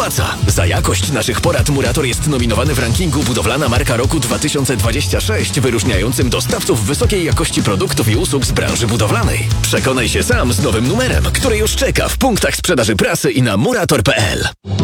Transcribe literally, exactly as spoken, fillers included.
opłaca. Za jakość naszych porad Murator jest nominowany w rankingu Budowlana Marka Roku dwa tysiące dwadzieścia sześć, wyróżniającym dostawców wysokiej jakości produktów i usług z branży budowlanej. Przekonaj się sam z nowym numerem, który już czeka w punktach sprzedaży prasy i na murator kropka p l.